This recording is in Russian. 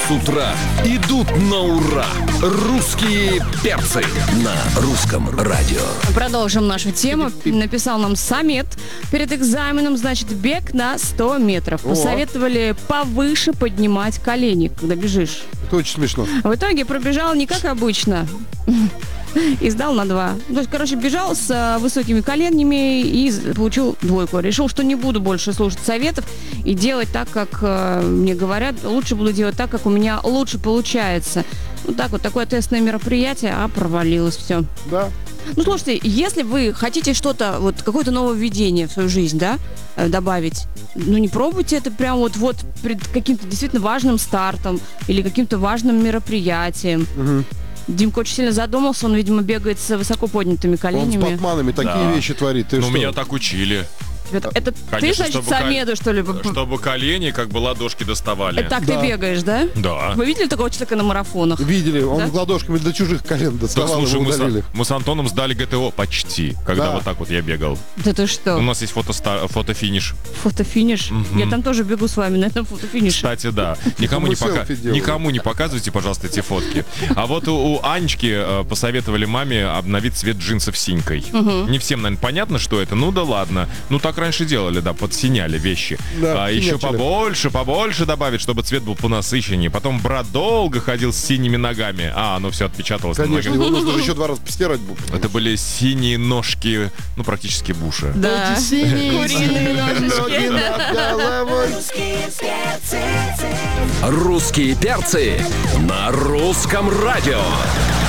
с утра идут на ура. Русские перцы на русском радио. Продолжим нашу тему. Написал нам Самет. Перед экзаменом, значит, бег на 100 метров. Посоветовали повыше поднимать колени, когда бежишь. Это очень смешно. В итоге пробежал не как обычно. И сдал на 2. То есть, короче, бежал с высокими коленями и получил 2. Решил, что не буду больше слушать советов и делать так, как мне говорят. Лучше буду делать так, как у меня лучше получается. Вот так вот, такое тестное мероприятие, а провалилось все. Да. Ну, слушайте, если вы хотите что-то, вот какое-то нововведение в свою жизнь, да, добавить, ну, не пробуйте это прям вот перед каким-то действительно важным стартом или каким-то важным мероприятием. Димка очень сильно задумался, он, видимо, бегает с высоко поднятыми Он с коленями. пакманами такие вещи творит. Ты Ну, что? меня так учили. Это ты, Конечно, значит, чтобы Самеду, что ли? Чтобы колени как бы ладошки доставали. Так Да. ты бегаешь, да? Да. Вы видели такого человека на марафонах? Видели, он Да? ладошками до чужих колен Так, доставал, слушай, его удалили. мы с Антоном сдали ГТО почти, когда Да. вот так вот я бегал. Да ты что? У нас есть фотофиниш. Фотофиниш? Я там тоже бегу с вами на этом фотофинише. Кстати, да. Никому Мы не, селфи делаем. никому не показывайте, пожалуйста, эти фотки. А вот у Анечки посоветовали маме обновить цвет джинсов синькой. Не всем, наверное, понятно, что это. Ну да ладно. Ну так раньше делали, да, подсиняли вещи. Да, Еще синячили. побольше добавить, чтобы цвет был понасыщеннее. Потом брат долго ходил с синими ногами. Оно все отпечаталось на Конечно, ногах. его нужно же еще 2 раза постирать будет. Это были синие ножки, ну, практически Буша. Да. Куриные Ноги ножички. над головой. Русские перцы на русском радио.